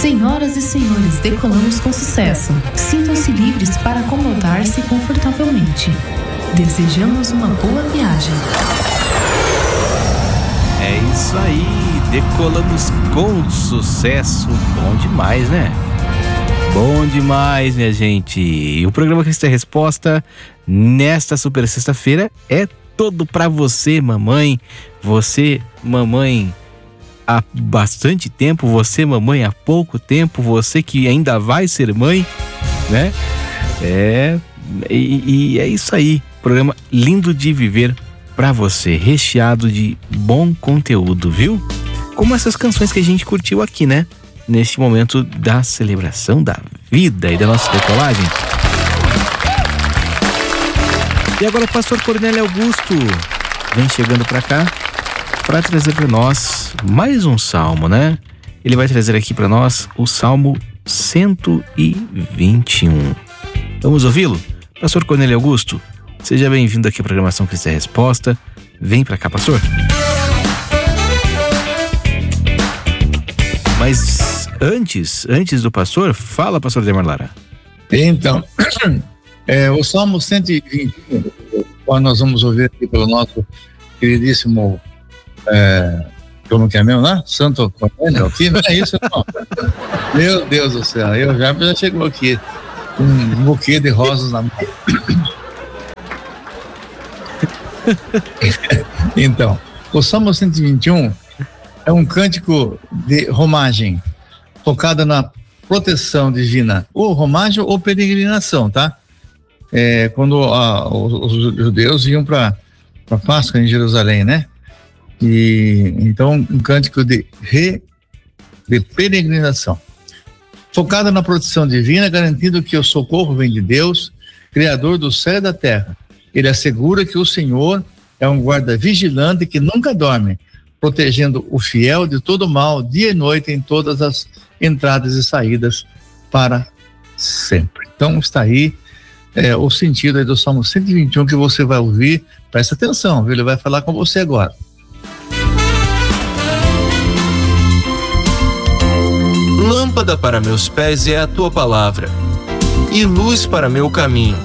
Senhoras e senhores, decolamos com sucesso. Sintam-se livres para acomodar-se confortavelmente. Desejamos uma boa viagem. É isso aí, decolamos com sucesso. Bom demais, né? Bom demais, minha gente. E o programa Cristo é Resposta, nesta super sexta-feira, é todo pra você, mamãe. Você, mamãe, há bastante tempo. Você, mamãe, há pouco tempo. Você que ainda vai ser mãe, né? E é isso aí. Programa lindo de viver pra você, recheado de bom conteúdo, viu? Como essas canções que a gente curtiu aqui, né? Neste momento da celebração da vida e da nossa decolagem. E agora o pastor Cornélio Augusto vem chegando pra cá para trazer para nós mais um salmo, né? Ele vai trazer aqui para nós o Salmo 121. Vamos ouvi-lo? Pastor Cornélio Augusto, seja bem-vindo aqui à programação Cristo é Resposta. Vem para cá, pastor. Mas antes do pastor, fala, pastor Demar Lara. Então, o Salmo 121, qual nós vamos ouvir aqui pelo nosso queridíssimo como que é mesmo, né? Santo Cornélio aqui, não é isso, não? Meu Deus do céu, já chegou aqui um buquê de rosas na mão. Então, o Salmo 121 é um cântico de romagem, focado na proteção divina, ou romagem ou peregrinação, tá? Quando os judeus iam para Páscoa em Jerusalém, né? E então um cântico de peregrinação, focado na proteção divina, garantindo que o socorro vem de Deus, Criador do céu e da terra. Ele assegura que o Senhor é um guarda vigilante que nunca dorme, protegendo o fiel de todo mal, dia e noite, em todas as entradas e saídas para sempre. Então está aí o sentido aí do Salmo 121 que você vai ouvir. Presta atenção, viu? Ele vai falar com você agora. Lâmpada para meus pés é a tua palavra, e luz para meu caminho.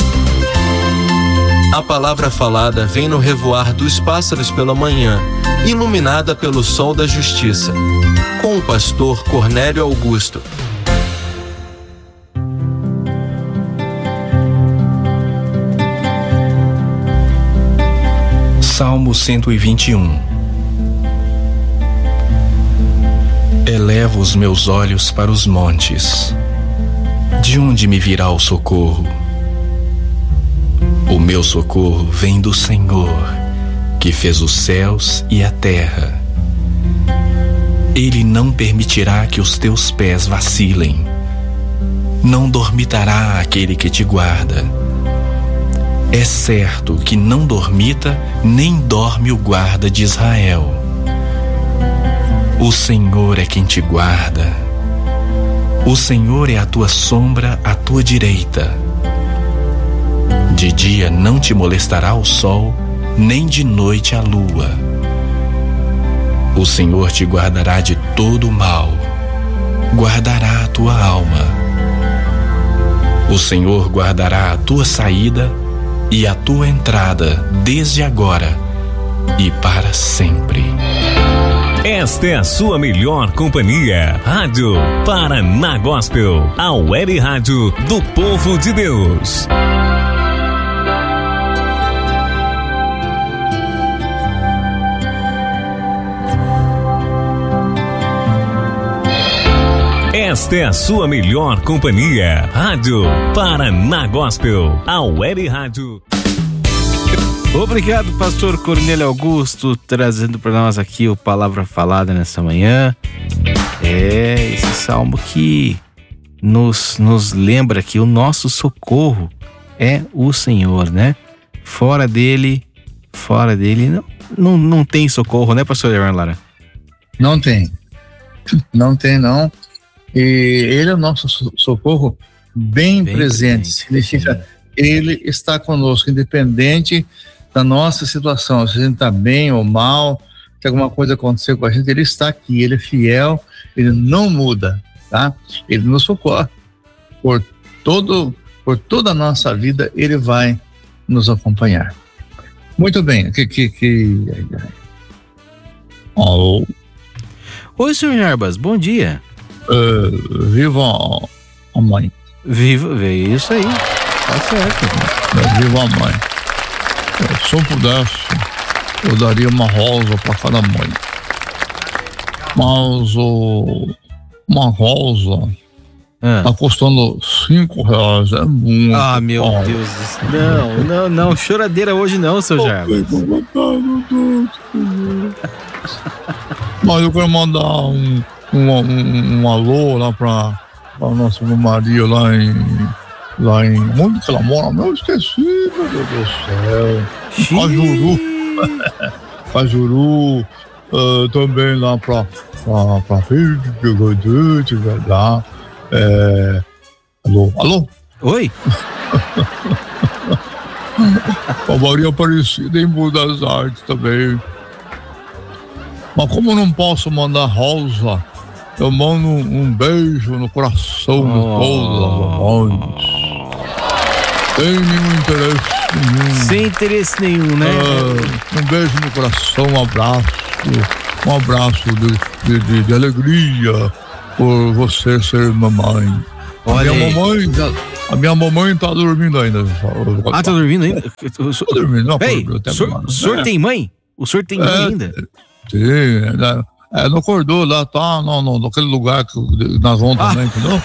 A palavra falada vem no revoar dos pássaros pela manhã, iluminada pelo sol da justiça. Com o pastor Cornélio Augusto. Salmo 121. Elevo os meus olhos para os montes. De onde me virá o socorro? O meu socorro vem do Senhor, que fez os céus e a terra. Ele não permitirá que os teus pés vacilem. Não dormitará aquele que te guarda. É certo que não dormita, nem dorme o guarda de Israel. O Senhor é quem te guarda. O Senhor é a tua sombra à tua direita. De dia não te molestará o sol, nem de noite a lua. O Senhor te guardará de todo o mal, guardará a tua alma. O Senhor guardará a tua saída e a tua entrada desde agora e para sempre. Esta é a sua melhor companhia, Rádio Paraná Gospel, a web rádio do povo de Deus. Esta é a sua melhor companhia, Rádio Paraná Gospel, a web rádio. Obrigado, pastor Cornélio Augusto, trazendo para nós aqui o Palavra Falada nessa manhã. Esse salmo que nos lembra que o nosso socorro é o Senhor, né? Fora dele não tem socorro, né, pastor Demar Lara? Não tem, não. E ele é o nosso socorro bem presente. Significa ele está conosco, independente da nossa situação, se a gente está bem ou mal, se alguma coisa aconteceu com a gente, ele está aqui, ele é fiel, ele não muda, tá? Ele nos socorre. Por toda a nossa vida, ele vai nos acompanhar. Muito bem. Alô? Oi, senhor Jarbas, bom dia. Viva a mãe. Viva, isso aí. Tá certo. Viva a mãe. Se eu pudesse, eu daria uma rosa para cada mãe. Mas uma rosa tá custando R$5. É muito. Ah, meu Deus. Não, choradeira hoje não, seu Jarbas. Mas eu quero mandar um alô lá pra nossa irmã Maria lá em onde que ela mora? Eu esqueci, meu Deus do céu. Cajuru. Também lá pra lá. Alô? Oi? A Maria Aparecida em Boa das Artes também. Mas como eu não posso mandar rosa, eu mando um beijo no coração de todas as mães. Sem nenhum interesse nenhum. Sem interesse nenhum, né? Um beijo no coração, um abraço de alegria por você ser mamãe. Olha, a minha mamãe tá dormindo ainda. Tá dormindo ainda? Tô dormindo. Não, Peraí, o senhor tem mãe? O senhor tem mãe ainda? Sim, não acordou lá, tá naquele lugar que nós vamos também, entendeu?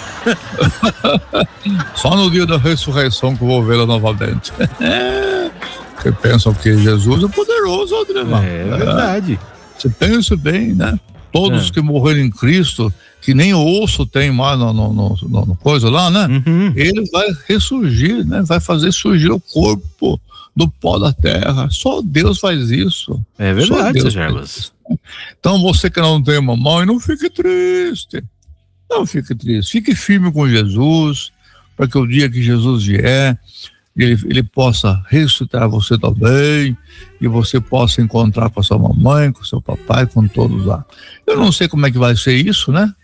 Só no dia da ressurreição que eu vou vê-la novamente. Porque pensam que Jesus é poderoso, Adriano. É verdade. Você pensa bem, né? Todos que morreram em Cristo, que nem o osso tem mais no coisa lá, né? Uhum. Ele vai ressurgir, né? Vai fazer surgir o corpo do pó da terra. Só Deus faz isso. É verdade, seu Jarbas. Então você que não tem mamãe, não fique triste. Não fique triste. Fique firme com Jesus, para que o dia que Jesus vier, ele possa ressuscitar você também, e você possa encontrar com a sua mamãe, com o seu papai, com todos lá. Eu não sei como é que vai ser isso, né?